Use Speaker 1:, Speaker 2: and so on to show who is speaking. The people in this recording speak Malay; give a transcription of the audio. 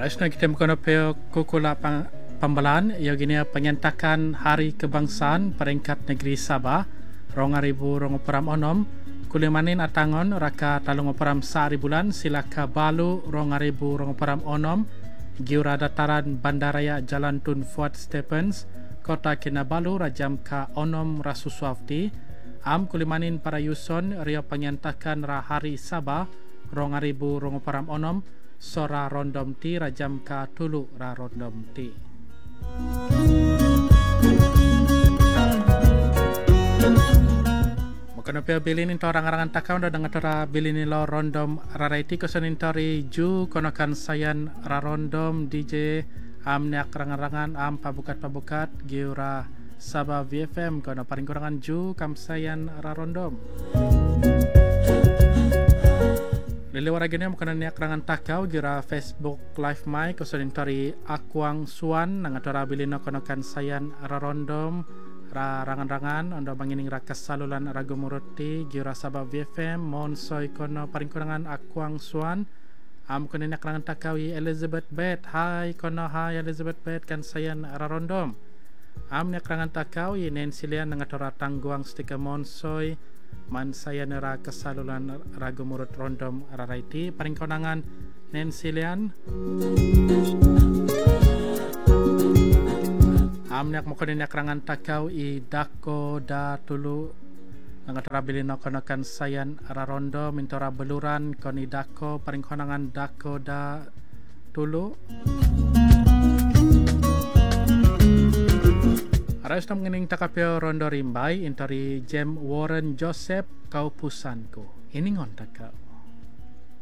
Speaker 1: Asna kita mengenai kukula pembelaan ia gini penyentakan Hari Kebangsaan peringkat negeri Sabah 2026 kulimanin atangon raka talung operam sehari bulan silaka balu 2026 giura dataran bandaraya Jalan Tun Fuad Stephens Kota Kinabalu rajam ka onom rasuswafti am kulimanin para yuson ria penyentakan Hari Sabah 2026 Sora rondom ti rajam ka tulu ra rondom ti. Makana pe bilin into orang-orangan takaw da dengan tora bilin lo rondom raraiti kosanin tori ju konokan sayan ra rondom DJ am nek rangan-rangan am pabukat giura Sabah VFM kono paling kurangan ju kam sayan ra rondom. Lili waragini mukana niak rangan takaw gira Facebook live mic kosanin tori Akwang Suan nangatora bilino konokan sayan rarondom ra rangan-rangan ondo mangining rakas salulan ragumuruti gira Sabah VFM mon soy kono paring kurangan Akwang Suan am kono niak rangan takaw Elizabeth Bet hai kono hai Elizabeth Bet kan sayan rarondom am niak rangan takaw Nancy Lian nangatora tangguang stika mon soy man saya nera kesalulan ragu murut rondom raraiti paling konangan Nancy Lian amnyak mokon nyak rangan takaw I dako da tulu nangatara bilino konokan sayan rarondo mintora beluran koni dako paling konangan dako da tulu Aras na mengening takapyo rondo rimbay intori Jem Warren Joseph kaupusanku. Iningon takaw.